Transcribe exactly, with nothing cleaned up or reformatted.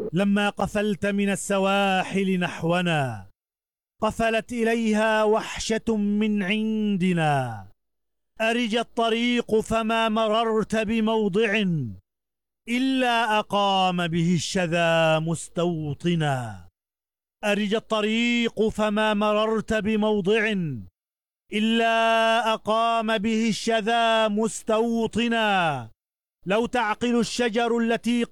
لما قفلت من السواحل نحونا قفلت إليها وحشة من عندنا. أرج الطريق فما مررت بموضع إلا أقام به الشذا مستوطنا. أرج الطريق فما مررت بموضع إلا أقام به الشذا مستوطنا. لو تعقل الشجر التي